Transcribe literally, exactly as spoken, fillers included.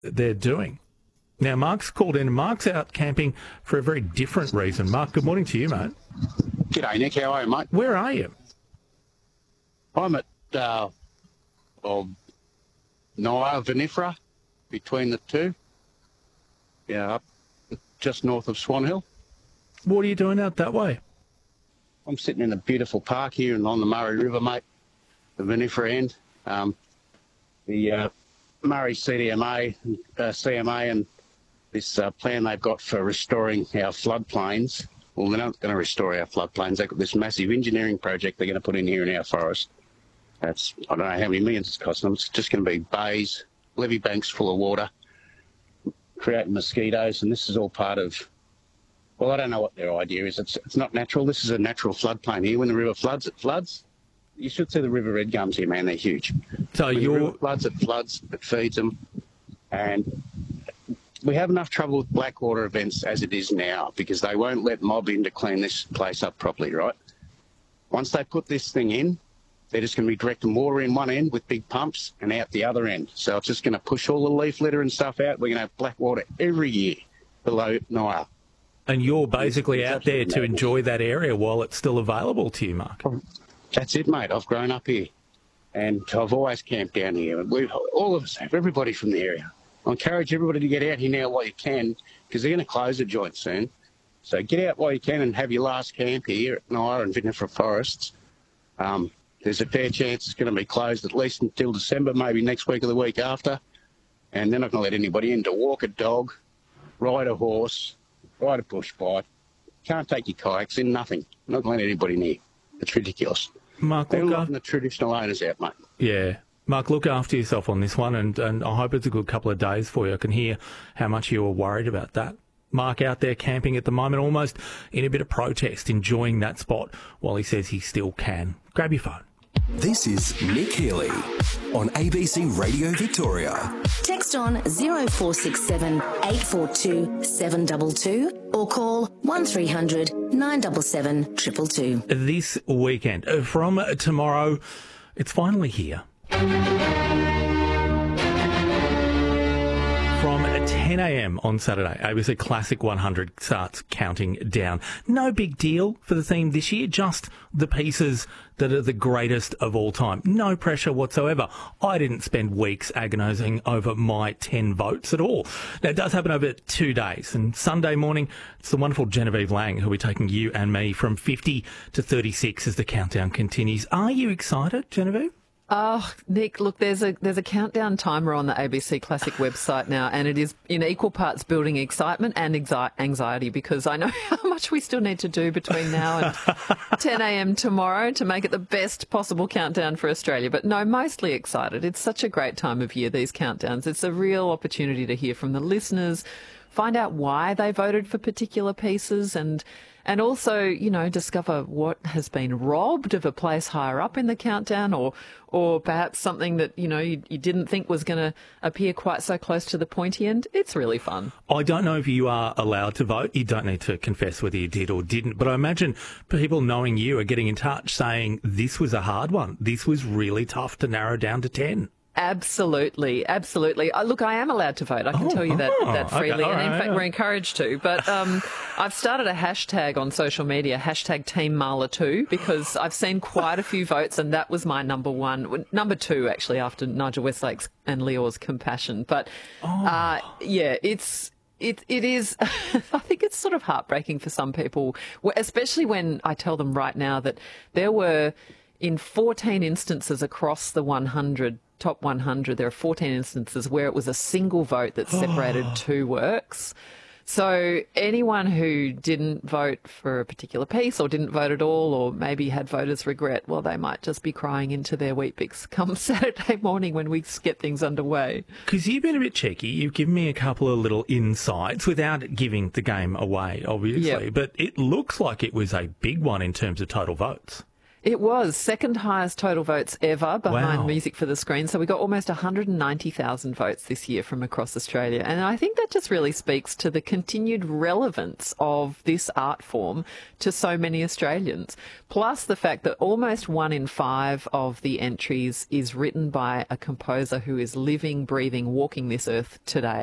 they're doing. Now, Mark's called in. Mark's out camping for a very different reason. Mark, good morning to you, mate. G'day, Nick. How are you, mate? Where are you? I'm at uh, well, Nile Vinifera, between the two. Yeah, up just north of Swan Hill. What are you doing out that way? I'm sitting in a beautiful park here and on the Murray River, mate, the Vinifera end. Um, the uh, Murray C D M A, uh, C M A and this uh, plan they've got for restoring our floodplains. Well, they're not going to restore our floodplains. They've got this massive engineering project they're going to put in here in our forest. That's, I don't know how many millions it's costing them. It's just going to be bays, levee banks full of water, creating mosquitoes, and this is all part of, well, I don't know what their idea is. It's, it's not natural. This is a natural floodplain here. When the river floods, it floods. You should see the river red gums here, man. They're huge. So when you're... the river floods, it floods, it feeds them. And we have enough trouble with blackwater events as it is now because they won't let mob in to clean this place up properly, right? Once they put this thing in, they're just going to be directing water in one end with big pumps and out the other end. So it's just going to push all the leaf litter and stuff out. We're going to have black water every year below Nile. And you're basically It's out there to absolutely enjoy that area while it's still available to you, Mark. That's it, mate. I've grown up here and I've always camped down here. We, all of us have, everybody from the area. I encourage everybody to get out here now while you can because they're going to close the joint soon. So get out while you can and have your last camp here at Nile and Vinifera Forests. Um, there's a fair chance it's going to be closed at least until December, maybe next week or the week after. And they're not going to let anybody in to walk a dog, ride a horse, ride a bush bike. Can't take your kayaks in, nothing. Not going to let anybody near. It's ridiculous. Mark, They're look letting the traditional owners out, mate. Yeah. Mark, look after yourself on this one, and, and I hope it's a good couple of days for you. I can hear how much you were worried about that. Mark out there camping at the moment, almost in a bit of protest, enjoying that spot while he says he still can. Grab your phone. This is Nick Healy on A B C Radio Victoria. Text on zero four six seven eight four two seven two two or call one three hundred nine seven seven two two two. This weekend, uh, from tomorrow, it's finally here. From ten a.m. on Saturday, A B C Classic one hundred starts counting down. No big deal for the theme this year, just the pieces that are the greatest of all time. No pressure whatsoever. I didn't spend weeks agonising over my ten votes at all. Now, it does happen over two days, and Sunday morning, it's the wonderful Genevieve Lang who'll be taking you and me from fifty to thirty-six as the countdown continues. Are you excited, Genevieve? Oh, Nick, look, there's a there's a countdown timer on the A B C Classic website now, and it is in equal parts building excitement and exi- anxiety because I know how much we still need to do between now and ten a.m. tomorrow to make it the best possible countdown for Australia. But no, mostly excited. It's such a great time of year, these countdowns. It's a real opportunity to hear from the listeners, find out why they voted for particular pieces, and and also, you know, discover what has been robbed of a place higher up in the countdown, or or perhaps something that, you know, you, you didn't think was going to appear quite so close to the pointy end. It's really fun. I don't know if you are allowed to vote. You don't need to confess whether you did or didn't, but I imagine people knowing you are getting in touch saying this was a hard one. This was really tough to narrow down to ten. Absolutely, absolutely. Uh, look, I am allowed to vote. I can oh, tell you that, oh, that freely, okay, and in right, fact, yeah. we're encouraged to. But um, I've started a hashtag on social media, hashtag Team Marla two, because I've seen quite a few votes, and that was my number one, number two actually, after Nigel Westlake's and Leor's Compassion. But oh. uh, yeah, it's. It it is. I think it's sort of heartbreaking for some people, especially when I tell them right now that there were, in fourteen instances across the one hundred. Top one hundred, there are fourteen instances where it was a single vote that separated two works. So anyone who didn't vote for a particular piece or didn't vote at all, or maybe had voters' regret, well, they might just be crying into their Weet-Bix come Saturday morning when we get things underway. Because you've been a bit cheeky. You've given me a couple of little insights without giving the game away, obviously. Yep. But it looks like it was a big one in terms of total votes. It was second highest total votes ever behind Wow. Music for the Screen. So we got almost one hundred ninety thousand votes this year from across Australia. And I think that just really speaks to the continued relevance of this art form to so many Australians. Plus the fact that almost one in five of the entries is written by a composer who is living, breathing, walking this earth today.